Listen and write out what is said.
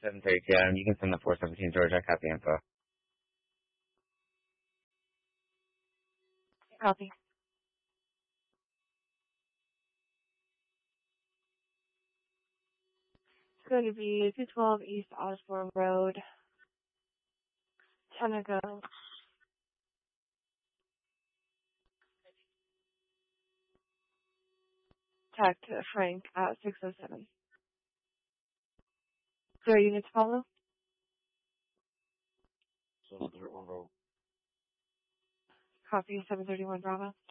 7:30 p.m. You can send the 417 Georgia. Copy info. Copy. It's going to be 212 East Osborne Road, Tenneco. Contact Frank at 607. 0 units follow. 731 Bravo. Copy 731 Bravo.